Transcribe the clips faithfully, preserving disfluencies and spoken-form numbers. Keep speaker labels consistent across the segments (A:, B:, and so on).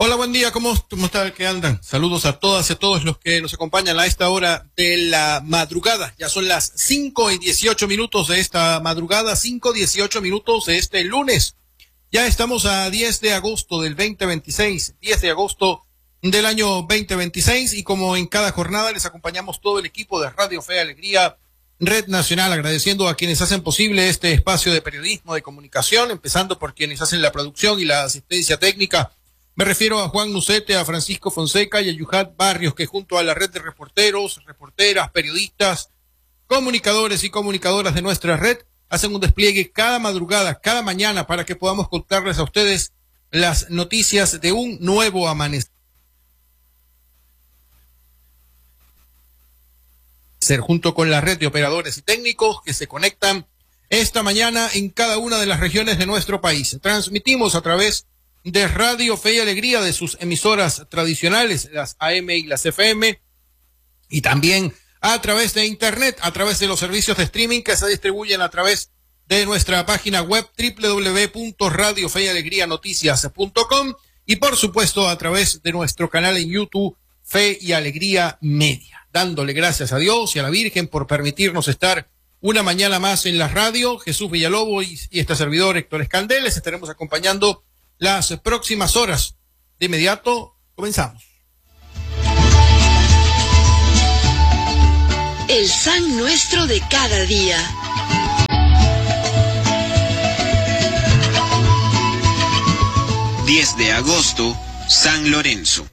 A: Hola, buen día, ¿cómo, cómo está? ¿Qué andan? Saludos a todas y a todos los que nos acompañan a esta hora de la madrugada. Ya son las cinco y dieciocho minutos de esta madrugada, cinco dieciocho minutos de este lunes. Ya estamos a diez de agosto del veinte veintiséis, diez de agosto del año veinte veintiséis, y como en cada jornada les acompañamos todo el equipo de Radio Fe y Alegría Red Nacional, agradeciendo a quienes hacen posible este espacio de periodismo, de comunicación, empezando por quienes hacen la producción y la asistencia técnica. Me refiero a Juan Nucete, a Francisco Fonseca y a Yuhat Barrios, que junto a la red de reporteros, reporteras, periodistas, comunicadores y comunicadoras de nuestra red hacen un despliegue cada madrugada, cada mañana, para que podamos contarles a ustedes las noticias de un nuevo amanecer. Junto con la red de operadores y técnicos que se conectan esta mañana en cada una de las regiones de nuestro país. Transmitimos a través de Radio Fe y Alegría, de sus emisoras tradicionales, las A M y las F M, y también a través de Internet, a través de los servicios de streaming que se distribuyen a través de nuestra página web doble u doble u doble u punto radio fe y alegría noticias punto com, y por supuesto a través de nuestro canal en YouTube, Fe y Alegría Media. Dándole gracias a Dios y a la Virgen por permitirnos estar una mañana más en la radio. Jesús Villalobos y, y este servidor Héctor Escandel les estaremos acompañando las próximas horas. De inmediato, comenzamos.
B: El San Nuestro de cada día.
C: diez de agosto, San Lorenzo.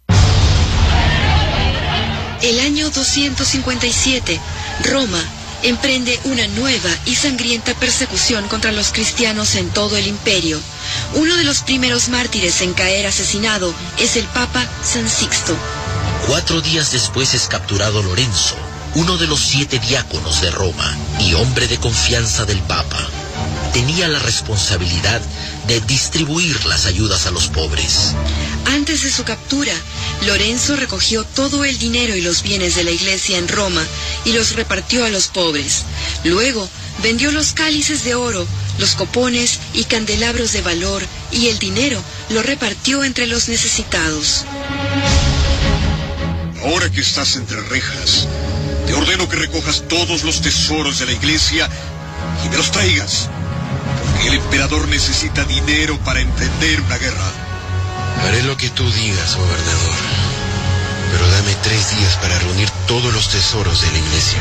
B: El año doscientos cincuenta y siete, Roma emprende una nueva y sangrienta persecución contra los cristianos en todo el imperio. Uno de los primeros mártires en caer asesinado es el Papa San Sixto.
D: Cuatro días después es capturado Lorenzo, uno de los siete diáconos de Roma y hombre de confianza del Papa. Tenía la responsabilidad de distribuir las ayudas a los pobres.
B: Antes de su captura, Lorenzo recogió todo el dinero y los bienes de la iglesia en Roma y los repartió a los pobres. Luego, vendió los cálices de oro, los copones y candelabros de valor, y el dinero lo repartió entre los necesitados.
E: Ahora que estás entre rejas, te ordeno que recojas todos los tesoros de la iglesia y me los traigas, porque el emperador necesita dinero para emprender una guerra.
F: Haré lo que tú digas, gobernador, pero dame tres días para reunir todos los tesoros de la iglesia.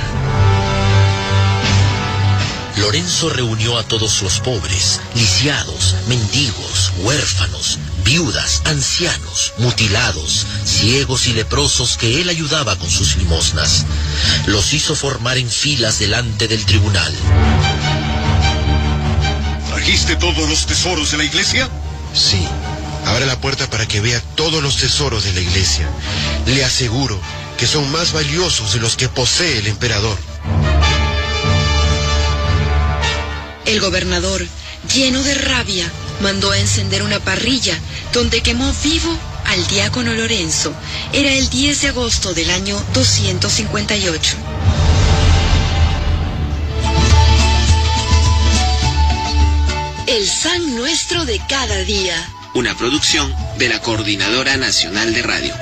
D: Lorenzo reunió a todos los pobres, lisiados, mendigos, huérfanos, viudas, ancianos, mutilados, ciegos y leprosos que él ayudaba con sus limosnas. Los hizo formar en filas delante del tribunal.
E: ¿Trajiste todos los tesoros de la iglesia?
F: Sí. Abre la puerta para que vea todos los tesoros de la iglesia. Le aseguro que son más valiosos de los que posee el emperador.
B: El gobernador, lleno de rabia, mandó a encender una parrilla donde quemó vivo al diácono Lorenzo. Era el diez de agosto del año doscientos cincuenta y ocho. El San Nuestro de cada día.
C: Una producción de la Coordinadora Nacional de Radio.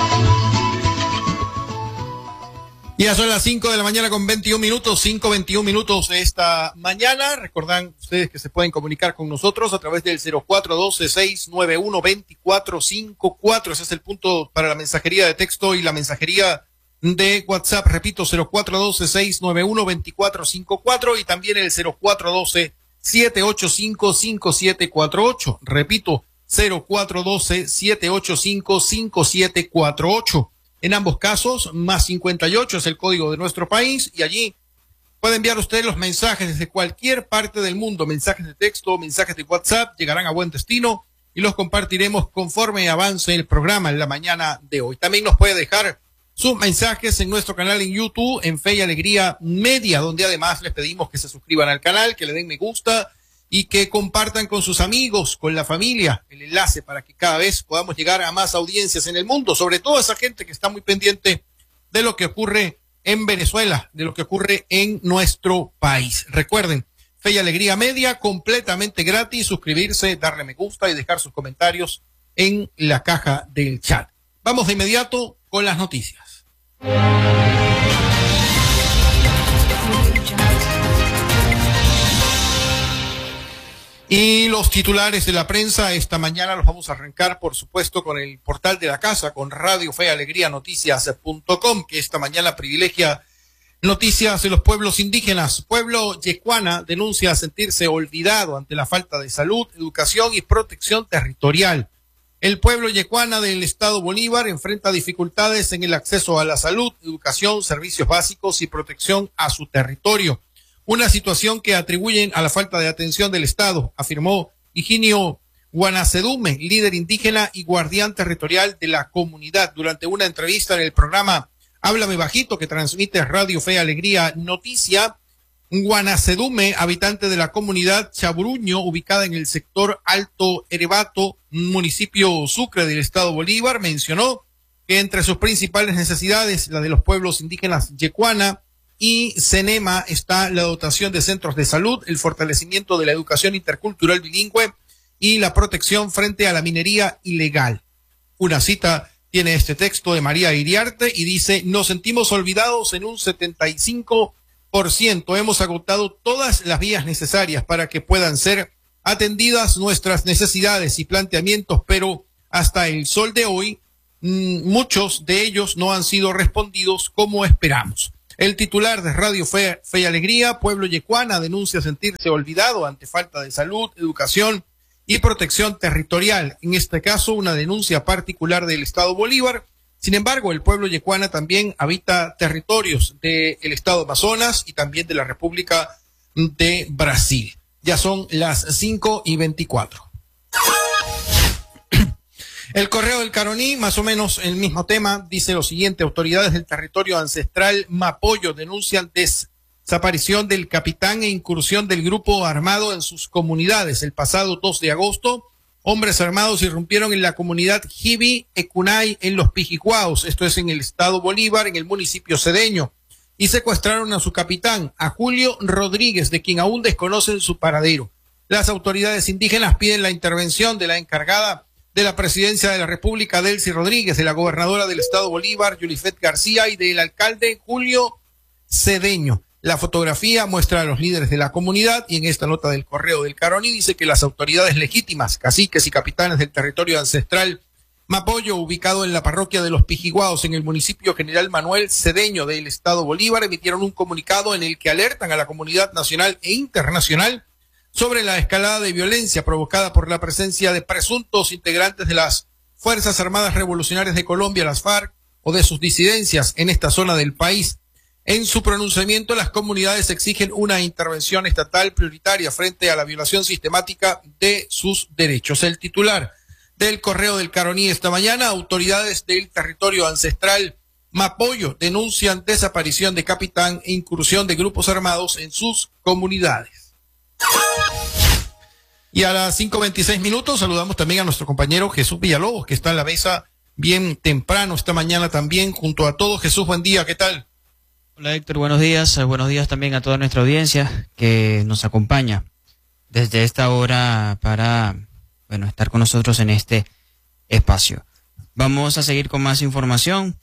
A: Ya son las cinco de la mañana con veintiún minutos, cinco veintiún minutos de esta mañana. Recordan ustedes que se pueden comunicar con nosotros a través del cero cuatro uno dos, seis nueve uno, dos cuatro cinco cuatro. Ese es el punto para la mensajería de texto y la mensajería de WhatsApp. Repito, cero cuatro uno dos, seis nueve uno, dos cuatro cinco cuatro, y también el cero cuatro uno dos, siete ocho cinco, cinco siete cuatro ocho. Repito, cero cuatro uno dos, siete ocho cinco, cinco siete cuatro ocho. En ambos casos, más cincuenta y ocho es el código de nuestro país, y allí puede enviar usted los mensajes desde cualquier parte del mundo. Mensajes de texto, mensajes de WhatsApp, llegarán a buen destino y los compartiremos conforme avance el programa en la mañana de hoy. También nos puede dejar sus mensajes en nuestro canal en YouTube, en Fe y Alegría Media, donde además les pedimos que se suscriban al canal, que le den me gusta y que compartan con sus amigos, con la familia, el enlace para que cada vez podamos llegar a más audiencias en el mundo, sobre todo esa gente que está muy pendiente de lo que ocurre en Venezuela, de lo que ocurre en nuestro país. Recuerden, Fe y Alegría Media, completamente gratis, suscribirse, darle me gusta y dejar sus comentarios en la caja del chat. Vamos de inmediato con las noticias. Y los titulares de la prensa esta mañana los vamos a arrancar, por supuesto, con el portal de la casa, con Radio Fe y Alegría Noticias punto com, que esta mañana privilegia noticias de los pueblos indígenas. Pueblo yecuana denuncia sentirse olvidado ante la falta de salud, educación y protección territorial. El pueblo yecuana del estado Bolívar enfrenta dificultades en el acceso a la salud, educación, servicios básicos y protección a su territorio. Una situación que atribuyen a la falta de atención del Estado, afirmó Higinio Guanacedume, líder indígena y guardián territorial de la comunidad, durante una entrevista en el programa Háblame Bajito, que transmite Radio Fe y Alegría Noticia. Guanacedume, habitante de la comunidad Chaburuño, ubicada en el sector Alto Erebato, municipio Sucre del estado Bolívar, mencionó que entre sus principales necesidades, la de los pueblos indígenas yecuana y Cenema, está la dotación de centros de salud, el fortalecimiento de la educación intercultural bilingüe y la protección frente a la minería ilegal. Una cita tiene este texto de María Iriarte y dice: nos sentimos olvidados en un setenta y cinco por ciento. Hemos agotado todas las vías necesarias para que puedan ser atendidas nuestras necesidades y planteamientos, pero hasta el sol de hoy, mmm, muchos de ellos no han sido respondidos como esperamos. El titular de Radio Fe, Fe y Alegría, Pueblo Yecuana, denuncia sentirse olvidado ante falta de salud, educación y protección territorial. En este caso, una denuncia particular del estado Bolívar. Sin embargo, el pueblo yecuana también habita territorios del estado Amazonas y también de la República de Brasil. Ya son las cinco y veinticuatro. El Correo del Caroní, más o menos el mismo tema, dice lo siguiente: autoridades del territorio ancestral Mapoyo denuncian desaparición del capitán e incursión del grupo armado en sus comunidades. El pasado dos de agosto, hombres armados irrumpieron en la comunidad Jibi Ecunay en los Pijicuaos, esto es en el estado Bolívar, en el municipio cedeño, y secuestraron a su capitán, a Julio Rodríguez, de quien aún desconocen su paradero. Las autoridades indígenas piden la intervención de la encargada de la Presidencia de la República, Delcy Rodríguez, de la gobernadora del estado Bolívar, Yulifet García, y del alcalde Julio Cedeño. La fotografía muestra a los líderes de la comunidad y en esta nota del Correo del Caroní dice que las autoridades legítimas, caciques y capitanes del territorio ancestral Mapoyo, ubicado en la parroquia de los Pijiguaos, en el municipio General Manuel Cedeño del estado Bolívar, emitieron un comunicado en el que alertan a la comunidad nacional e internacional sobre la escalada de violencia provocada por la presencia de presuntos integrantes de las Fuerzas Armadas Revolucionarias de Colombia, las FARC, o de sus disidencias en esta zona del país. En su pronunciamiento, las comunidades exigen una intervención estatal prioritaria frente a la violación sistemática de sus derechos. El titular del Correo del Caroní esta mañana: autoridades del territorio ancestral Mapoyo denuncian desaparición de capitán e incursión de grupos armados en sus comunidades. Y a las cinco veintiséis minutos saludamos también a nuestro compañero Jesús Villalobos, que está en la mesa bien temprano esta mañana también junto a todos. Jesús, buen día, ¿qué tal?
G: Hola Héctor, buenos días. Buenos días también a toda nuestra audiencia que nos acompaña desde esta hora para, bueno, estar con nosotros en este espacio. Vamos a seguir con más información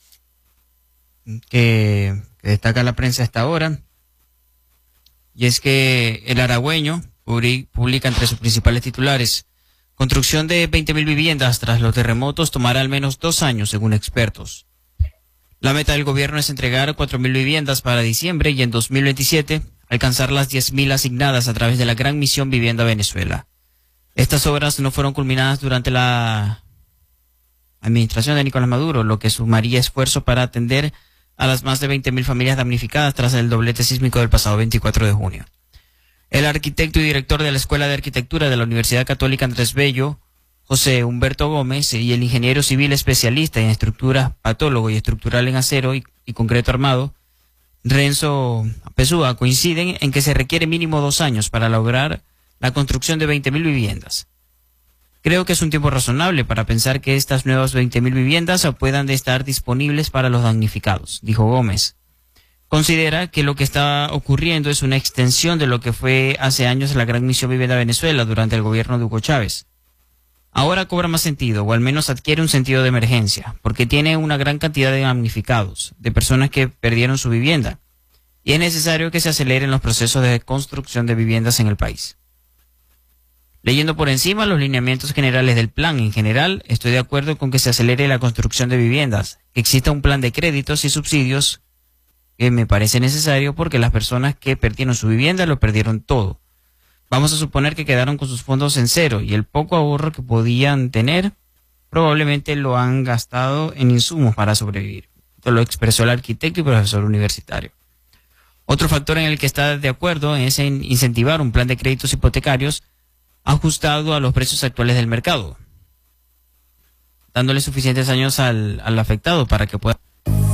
G: que, que destaca la prensa a esta hora. Y es que El Aragüeño publica entre sus principales titulares: construcción de veinte mil viviendas tras los terremotos tomará al menos dos años, según expertos. La meta del gobierno es entregar cuatro mil viviendas para diciembre y en dos mil veintisiete alcanzar las diez mil asignadas a través de la Gran Misión Vivienda Venezuela. Estas obras no fueron culminadas durante la administración de Nicolás Maduro, lo que sumaría esfuerzo para atender a las más de veinte mil familias damnificadas tras el doblete sísmico del pasado veinticuatro de junio. El arquitecto y director de la Escuela de Arquitectura de la Universidad Católica Andrés Bello, José Humberto Gómez, y el ingeniero civil especialista en estructura, patólogo y estructural en acero y, y concreto armado, Renzo Pesúa, coinciden en que se requiere mínimo dos años para lograr la construcción de veinte mil viviendas. Creo que es un tiempo razonable para pensar que estas nuevas veinte mil viviendas puedan estar disponibles para los damnificados, dijo Gómez. Considera que lo que está ocurriendo es una extensión de lo que fue hace años la Gran Misión Vivienda Venezuela durante el gobierno de Hugo Chávez. ahora cobra más sentido, o al menos adquiere un sentido de emergencia, porque tiene una gran cantidad de damnificados, de personas que perdieron su vivienda, y es necesario que se aceleren los procesos de construcción de viviendas en el país. Leyendo por encima los lineamientos generales del plan en general, estoy de acuerdo con que se acelere la construcción de viviendas, que exista un plan de créditos y subsidios que me parece necesario porque las personas que perdieron su vivienda lo perdieron todo. Vamos a suponer que quedaron con sus fondos en cero y el poco ahorro que podían tener probablemente lo han gastado en insumos para sobrevivir. Esto lo expresó el arquitecto y profesor universitario. Otro factor en el que está de acuerdo es en incentivar un plan de créditos hipotecarios ajustado a los precios actuales del mercado, dándole suficientes años al, al afectado para que pueda...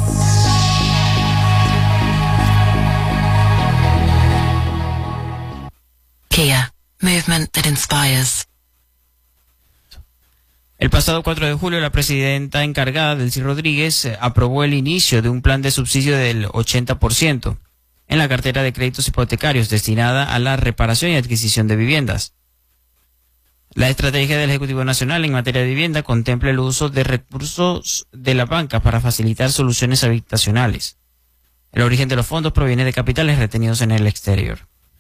H: Kia, movement that inspires.
G: El pasado cuatro de julio, la presidenta encargada, Delcy Rodríguez, aprobó el inicio de un plan de subsidio del ochenta por ciento en la cartera de créditos hipotecarios destinada a la reparación y adquisición de viviendas. La estrategia del Ejecutivo Nacional en materia de vivienda contempla el uso de recursos de la banca para facilitar soluciones habitacionales. El origen de los fondos proviene de capitales retenidos en el exterior.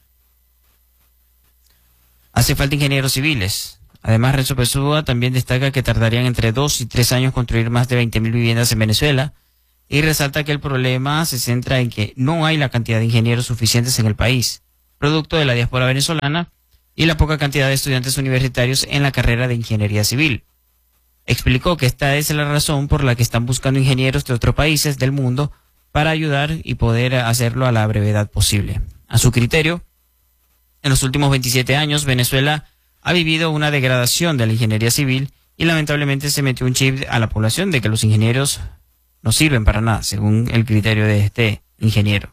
G: Hace falta ingenieros civiles. Además, Renzo Pesúa también destaca que tardarían entre dos y tres años construir más de veinte mil viviendas en Venezuela y resalta que el problema se centra en que no hay la cantidad de ingenieros suficientes en el país, producto de la diáspora venezolana y la poca cantidad de estudiantes universitarios en la carrera de ingeniería civil. Explicó que esta es la razón por la que están buscando ingenieros de otros países del mundo para ayudar y poder hacerlo a la brevedad posible. A su criterio, en los últimos veintisiete años, Venezuela ha vivido una degradación de la ingeniería civil y lamentablemente se metió un chip a la población de que los ingenieros no sirven para nada, según el criterio de este ingeniero.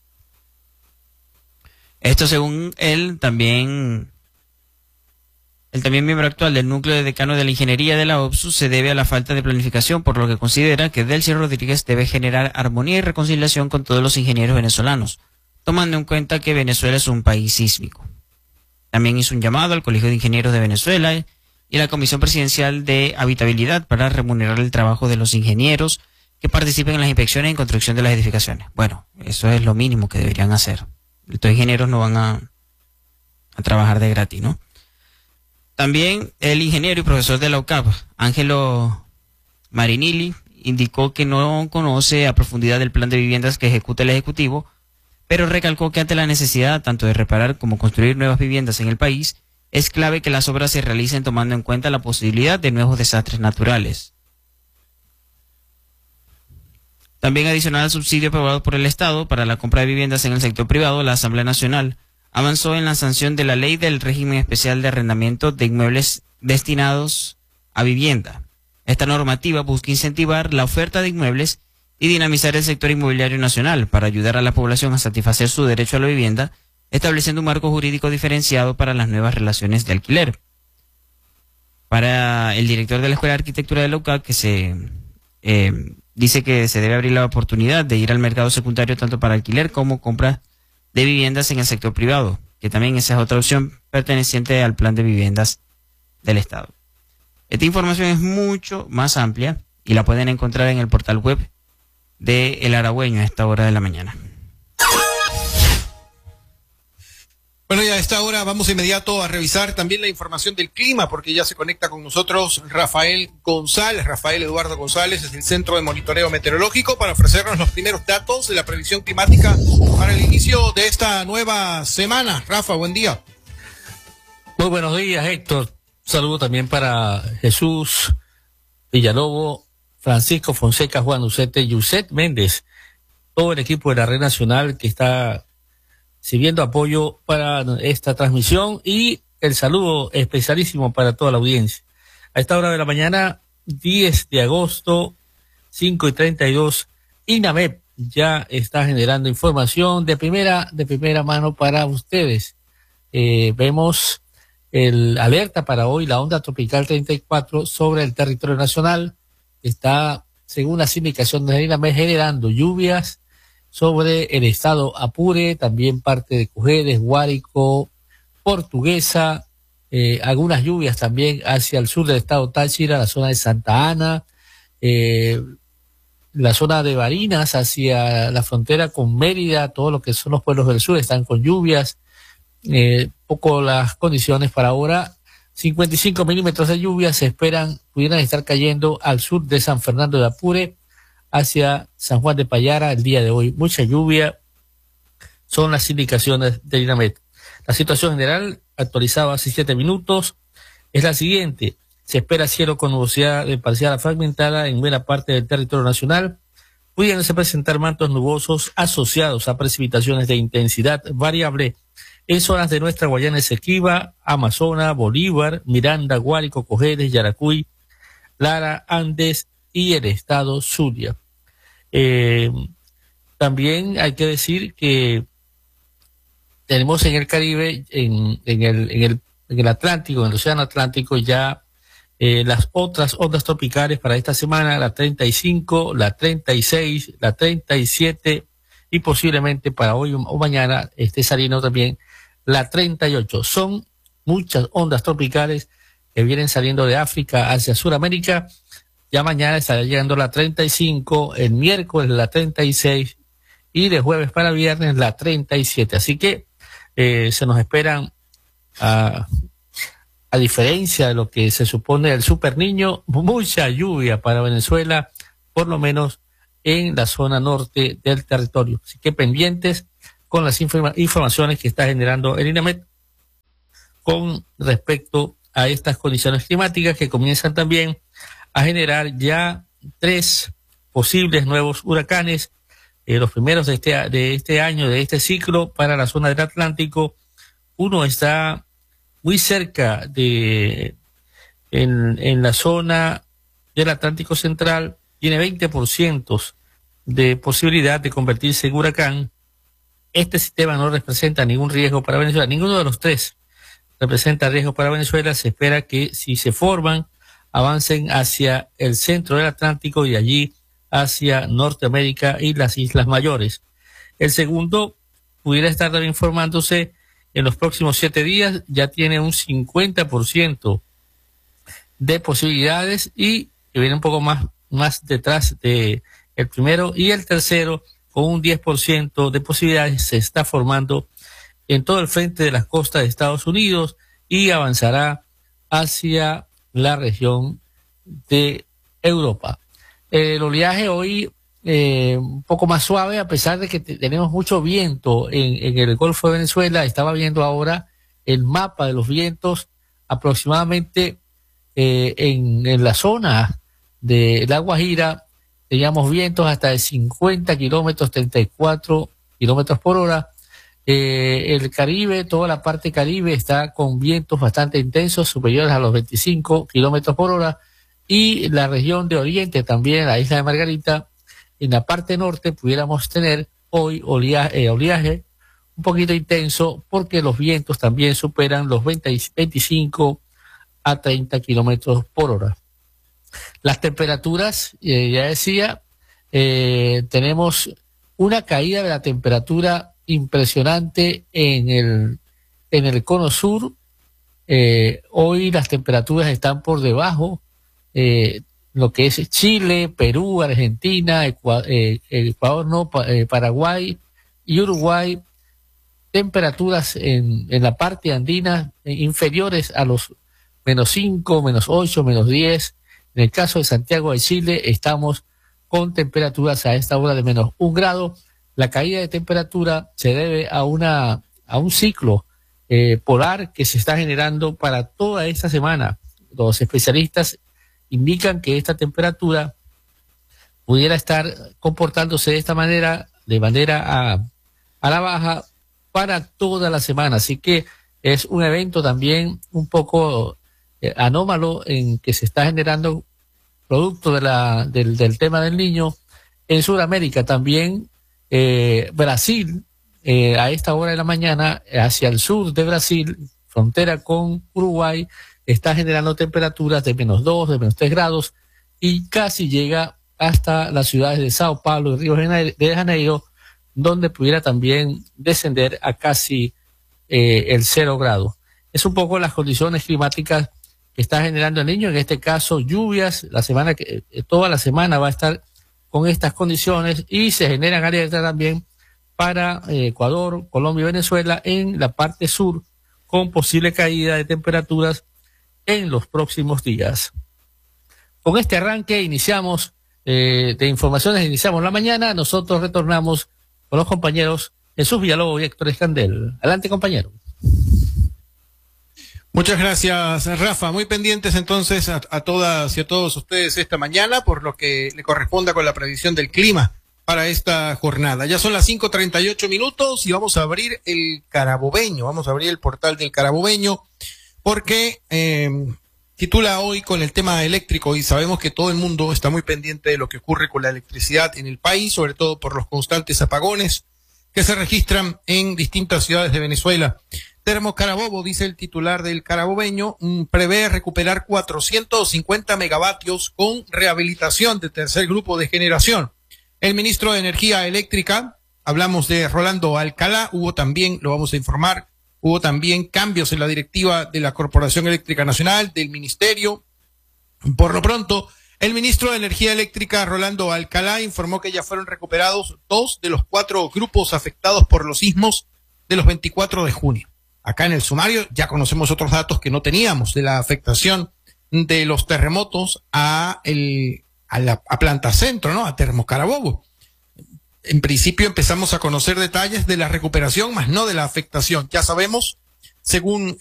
G: Esto según él, también, el también miembro actual del núcleo de decano de la ingeniería de la O B S U se debe a la falta de planificación, por lo que considera que Delcy Rodríguez debe generar armonía y reconciliación con todos los ingenieros venezolanos, tomando en cuenta que Venezuela es un país sísmico. También hizo un llamado al Colegio de Ingenieros de Venezuela y a la Comisión Presidencial de Habitabilidad para remunerar el trabajo de los ingenieros que participen en las inspecciones y construcción de las edificaciones. Bueno, eso es lo mínimo que deberían hacer. Estos ingenieros no van a, a trabajar de gratis, ¿no? También el ingeniero y profesor de la U C A P, Ángelo Marinilli, indicó que no conoce a profundidad el plan de viviendas que ejecuta el Ejecutivo, pero recalcó que ante la necesidad tanto de reparar como construir nuevas viviendas en el país, es clave que las obras se realicen tomando en cuenta la posibilidad de nuevos desastres naturales. También adicional al subsidio aprobado por el Estado para la compra de viviendas en el sector privado, la Asamblea Nacional avanzó en la sanción de la Ley del Régimen Especial de Arrendamiento de Inmuebles destinados a vivienda. Esta normativa busca incentivar la oferta de inmuebles y dinamizar el sector inmobiliario nacional para ayudar a la población a satisfacer su derecho a la vivienda, estableciendo un marco jurídico diferenciado para las nuevas relaciones de alquiler. Para el director de la Escuela de Arquitectura de la U C A P, que se eh, dice que se debe abrir la oportunidad de ir al mercado secundario tanto para alquiler como compra de viviendas en el sector privado, que también esa es otra opción perteneciente al plan de viviendas del Estado. Esta información es mucho más amplia y la pueden encontrar en el portal web de El Aragüeño a esta hora de la mañana.
A: Bueno, ya a esta hora vamos de inmediato a revisar también la información del clima, porque ya se conecta con nosotros Rafael González. Rafael Eduardo González es del Centro de Monitoreo Meteorológico para ofrecernos los primeros datos de la previsión climática para el inicio de esta nueva semana. Rafa, buen día.
I: Muy buenos días, Héctor. Un saludo también para Jesús Villalobo, Francisco Fonseca, Juan Ucete, Yuset Méndez, todo el equipo de la Red Nacional que está sirviendo apoyo para esta transmisión, y el saludo especialísimo para toda la audiencia. A esta hora de la mañana, diez de agosto, cinco y treinta y dos, INAMEP ya está generando información de primera, de primera mano para ustedes. Eh, vemos el alerta para hoy, la onda tropical treinta y cuatro sobre el territorio nacional. Está, según las indicaciones de INAMEP, generando lluvias sobre el estado Apure, también parte de Cujedes, Guárico, Portuguesa, eh, algunas lluvias también hacia el sur del estado Táchira, la zona de Santa Ana, eh, la zona de Barinas hacia la frontera con Mérida, todo lo que son los pueblos del sur están con lluvias. Eh, poco las condiciones para ahora. cincuenta y cinco milímetros de lluvia se esperan, pudieran estar cayendo al sur de San Fernando de Apure, hacia San Juan de Payara el día de hoy. Mucha lluvia son las indicaciones del INAMET. La situación general, actualizada hace siete minutos, es la siguiente. Se espera cielo con nubosidad de parcial a fragmentada en buena parte del territorio nacional. Pudiéndose presentar mantos nubosos asociados a precipitaciones de intensidad variable en zonas de nuestra Guayana Esequiba, Amazonas, Bolívar, Miranda, Guárico, Cojedes, Yaracuy, Lara, Andes y el estado Zulia. Eh, también hay que decir que tenemos en el Caribe, en, en, el, en, el, en el Atlántico, en el Océano Atlántico, ya eh, las otras ondas tropicales para esta semana, la treinta y cinco, la treinta y seis, la treinta y siete y posiblemente para hoy o mañana esté saliendo también la treinta y ocho. Son muchas ondas tropicales que vienen saliendo de África hacia Sudamérica. Ya mañana estará llegando la treinta y cinco, el miércoles la treinta y seis y de jueves para viernes la treinta y siete. Así que eh, se nos esperan, a, a diferencia de lo que se supone del Super Niño, mucha lluvia para Venezuela, por lo menos en la zona norte del territorio. Así que pendientes con las informa- informaciones que está generando el INAMET con respecto a estas condiciones climáticas que comienzan también a generar ya tres posibles nuevos huracanes, eh, los primeros de este, de este año, de este ciclo para la zona del Atlántico. Uno está muy cerca de, en, en la zona del Atlántico Central, tiene veinte por ciento de posibilidad de convertirse en huracán. Este sistema no representa ningún riesgo para Venezuela, ninguno de los tres representa riesgo para Venezuela. Se espera que si se forman, avancen hacia el centro del Atlántico y allí hacia Norteamérica y las Islas Mayores. El segundo pudiera estar también formándose en los próximos siete días, ya tiene un cincuenta por ciento de posibilidades y que viene un poco más, más detrás de el primero, y el tercero con un diez por ciento de posibilidades se está formando en todo el frente de las costas de Estados Unidos y avanzará hacia la región de Europa. El oleaje hoy eh, un poco más suave, a pesar de que te, tenemos mucho viento en, en el Golfo de Venezuela. Estaba viendo ahora el mapa de los vientos, aproximadamente eh, en, en la zona de La Guajira teníamos vientos hasta de cincuenta kilómetros, treinta y cuatro kilómetros por hora. Eh, el Caribe, toda la parte Caribe está con vientos bastante intensos, superiores a los veinticinco kilómetros por hora. Y la región de Oriente también, la isla de Margarita, en la parte norte pudiéramos tener hoy oleaje, eh, oleaje un poquito intenso, porque los vientos también superan los veinte, veinticinco a treinta kilómetros por hora. Las temperaturas, eh, ya decía, eh, tenemos una caída de la temperatura impresionante en el, en el cono sur. Eh, hoy las temperaturas están por debajo, eh, lo que es Chile, Perú, Argentina, Ecua, eh, Ecuador, no, eh, Paraguay y Uruguay, temperaturas en, en la parte andina eh, inferiores a los menos cinco, menos ocho, menos diez. En el caso de Santiago de Chile estamos con temperaturas a esta hora de menos un grado. La caída de temperatura se debe a una a un ciclo eh, polar que se está generando para toda esta semana. Los especialistas indican que esta temperatura pudiera estar comportándose de esta manera, de manera a, a la baja para toda la semana. Así que es un evento también un poco eh, anómalo en que se está generando producto de la, del, del tema del Niño. En Sudamérica también, eh, Brasil, eh, a esta hora de la mañana, hacia el sur de Brasil, frontera con Uruguay, está generando temperaturas de menos dos, de menos tres grados, y casi llega hasta las ciudades de Sao Paulo y Río de Janeiro, donde pudiera también descender a casi eh, el cero grado. es un poco las condiciones climáticas que está generando el Niño, en este caso lluvias, la semana que toda la semana va a estar con estas condiciones y se generan alertas también para eh, Ecuador, Colombia y Venezuela en la parte sur, con posible caída de temperaturas en los próximos días. Con este arranque iniciamos eh, de informaciones, iniciamos la mañana, nosotros retornamos con los compañeros Jesús Villalobos y Héctor Escandel. Adelante, compañero.
A: Muchas gracias, Rafa. Muy pendientes entonces a, a todas y a todos ustedes esta mañana por lo que le corresponda con la predicción del clima para esta jornada. Ya son las cinco treinta y ocho minutos y vamos a abrir el Carabobeño, vamos a abrir el portal del Carabobeño porque eh, titula hoy con el tema eléctrico y sabemos que todo el mundo está muy pendiente de lo que ocurre con la electricidad en el país, sobre todo por los constantes apagones que se registran en distintas ciudades de Venezuela. Termo Carabobo, dice el titular del Carabobeño, prevé recuperar cuatrocientos cincuenta megavatios con rehabilitación de tercer grupo de generación. El ministro de Energía Eléctrica, hablamos de Rolando Alcalá, hubo también, lo vamos a informar, hubo también cambios en la directiva de la Corporación Eléctrica Nacional, del Ministerio. Por lo pronto, el ministro de Energía Eléctrica, Rolando Alcalá, informó que ya fueron recuperados dos de los cuatro grupos afectados por los sismos de los veinticuatro de junio. Acá en el sumario ya conocemos otros datos que no teníamos de la afectación de los terremotos a el a la a Planta Centro, ¿no? A Termo Carabobo. En principio empezamos a conocer detalles de la recuperación, más no de la afectación. Ya sabemos, según